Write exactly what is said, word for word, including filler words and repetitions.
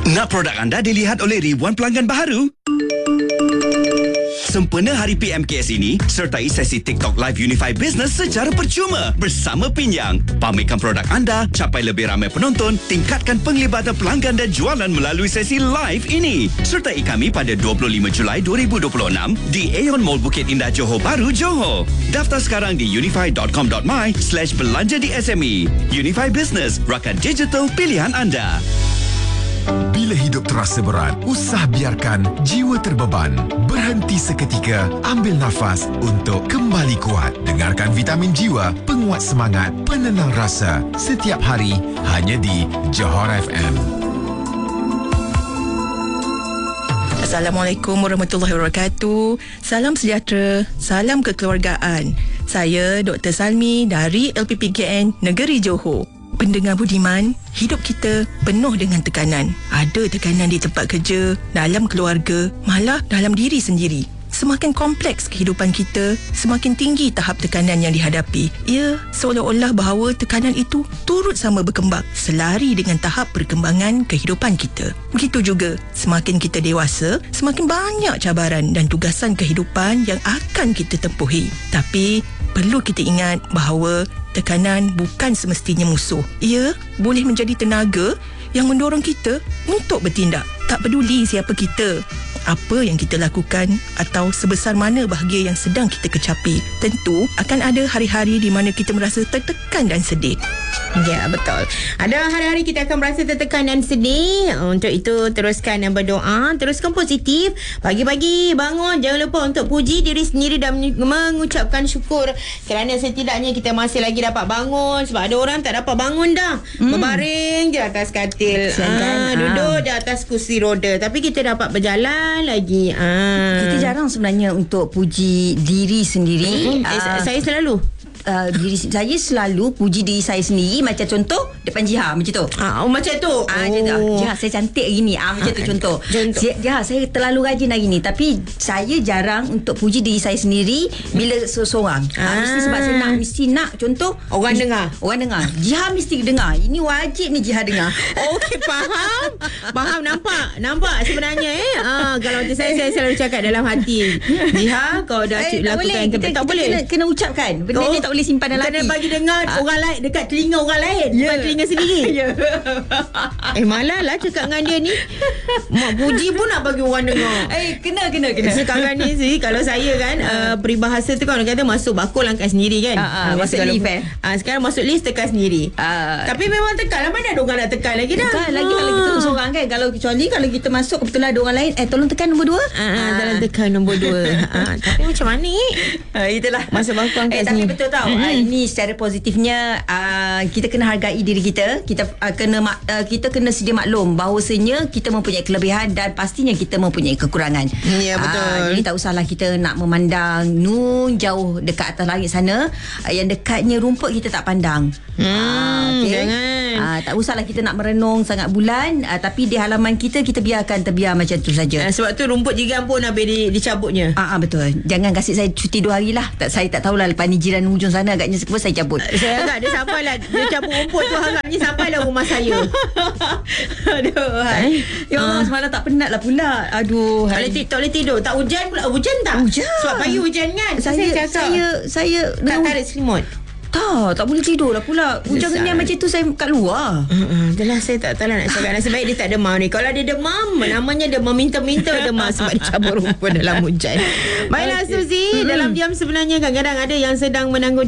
Nak produk anda dilihat oleh ribuan pelanggan baharu? Sempena Hari P M K S ini, sertai sesi TikTok Live Unify Business secara percuma bersama Pinyang. Pamerkan produk anda, capai lebih ramai penonton, tingkatkan penglibatan pelanggan dan jualan melalui sesi live ini. Sertai kami pada dua puluh lima Julai dua ribu dua puluh enam di Aeon Mall Bukit Indah Johor Bahru, Johor. Daftar sekarang di unify dot com dot my slash belanja di S M E. Unify Business, rakan digital pilihan anda. Bila hidup terasa berat, usah biarkan jiwa terbeban. Berhenti seketika, ambil nafas untuk kembali kuat. Dengarkan Vitamin Jiwa, penguat semangat, penenang rasa. Setiap hari, hanya di Johor F M. Assalamualaikum warahmatullahi wabarakatuh. Salam sejahtera, salam kekeluargaan. Saya Doktor Salmi dari L P P K N Negeri Johor. Pendengar budiman, hidup kita penuh dengan tekanan. Ada tekanan di tempat kerja, dalam keluarga, malah dalam diri sendiri. Semakin kompleks kehidupan kita, semakin tinggi tahap tekanan yang dihadapi. Ia seolah-olah bahawa tekanan itu turut sama berkembang selari dengan tahap perkembangan kehidupan kita. Begitu juga, semakin kita dewasa, semakin banyak cabaran dan tugasan kehidupan yang akan kita tempuhi. Tapi, perlu kita ingat bahawa tekanan bukan semestinya musuh. Ia boleh menjadi tenaga yang mendorong kita untuk bertindak. Tak peduli siapa kita, apa yang kita lakukan atau sebesar mana bahagia yang sedang kita kecapi. Tentu akan ada hari-hari di mana kita merasa tertekan dan sedih. Ya, betul. Ada hari-hari kita akan merasa tertekan dan sedih. Untuk itu, teruskan berdoa, teruskan positif. Pagi-pagi bangun, jangan lupa untuk puji diri sendiri dan mengucapkan syukur kerana setidaknya kita masih lagi dapat bangun. Sebab ada orang tak dapat bangun dah. Hmm. Berbaring je atas katil. Ah, duduk di atas kursi roda. Tapi kita dapat berjalan lagi. Ah. Kita jarang sebenarnya untuk puji diri sendiri. Hmm. Eh, uh, saya selalu. Uh, diri saya selalu puji diri saya sendiri. Macam contoh depan Jiha macam tu. Ah, oh, macam tu. Ah, oh. Macam tu. Jiha, saya cantik hari ni. Ah, macam ah, tu contoh. contoh. Jiha, saya terlalu rajin hari ni. Tapi saya jarang untuk puji diri saya sendiri bila seorang. Ah. Ah, mesti sebab saya nak mesti nak contoh orang dengar. Orang dengar. Jiha mesti dengar. Ini wajib ni Jiha dengar. Okey, faham. Faham, nampak. Nampak sebenarnya eh. Ah, kalau macam saya saya selalu cakap dalam hati. Jiha, kau dah eh, lakukan boleh. Kita, kita, tak kita boleh. Kena, kena ucapkan. Benda oh. ni tak boleh simpan dalam hati. Kena bagi dengar ha. orang lain dekat telinga orang lain, yeah. bukan telinga sendiri. Yeah. Eh, malah lah cakap dengan dia ni. Mak puji pun nak bagi orang dengar. Eh, kena kena kena. Sekarang ni sih kalau saya kan uh, peribahasa tu kan orang kata masuk bakul angkat sendiri kan. Uh, uh, masuk lift eh. Uh, sekarang masuk lift tekan sendiri. Uh, Tapi memang tekan lah, mana ada orang nak tekan lagi dah. Tekan lagi kalau kita seorang kan. Kalau kecuali kalau kita masuk kebetulan ada orang lain, eh tolong tekan nombor dua. Ah, uh, tolong tekan nombor dua. uh, Tapi macam mana ni? Uh, itulah masuk bakul angkat eh, sendiri. Tapi betul tau. Mm-hmm. Uh, ini secara positifnya uh, kita kena hargai diri kita. Kita uh, kena uh, kita kena sedia maklum bahawasanya kita mempunyai kelebihan dan pastinya kita mempunyai kekurangan. Ya, betul. Uh, jadi tak usahlah kita nak memandang nun jauh dekat atas langit sana. Uh, yang dekatnya rumput kita tak pandang. Hmm, uh, okay? Jangan. Uh, tak usahlah kita nak merenung sangat bulan. Uh, tapi di halaman kita kita biarkan terbiar macam tu saja. Uh, sebab tu rumput jiran pun habis di, dicabutnya. Ah uh, uh, betul. Jangan kasih saya cuti dua hari lah. Tak, saya tak tahulah lepas ni jiran hujung sana agaknya sekepul saya cabut. Saya agak dia sampailah dia cabut rumput tu harapnya sampailah rumah saya. Aduh hai. Ya Allah, uh. semalam tak penat lah pula. Aduh hai. Tak boleh, tak boleh tidur. Tak hujan pula. Hujan tak? Hujan. Sebab pagi hujan kan. Saya saya cakap, saya saya tak tarik selimut. Tak, tak boleh tidur lah pula. Hujan kenyang macam tu saya kat luar. Uh-uh. Itulah saya tak tahu nak cakap. Nasib baik dia tak demam ni. Kalau dia demam, namanya demam minta-minta demam sebab dia cabut rumput dalam hujan. Baiklah okay. Suzy, dalam diam sebenarnya kadang-kadang ada yang sedang menanggung